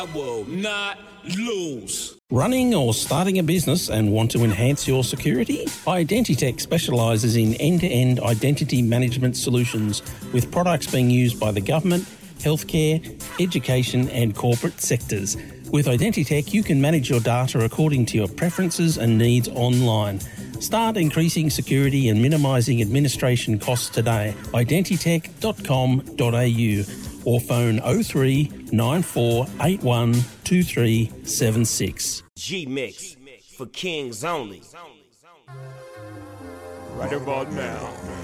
will not lose. Running or starting a business and want to enhance your security? Identitech specialises in end-to-end identity management solutions with products being used by the government, healthcare, education and corporate sectors. With Identitech, you can manage your data according to your preferences and needs online. Start increasing security and minimising administration costs today. Identitech.com.au or phone 03 9481 2376. G-Mix for Kings only. Right about now,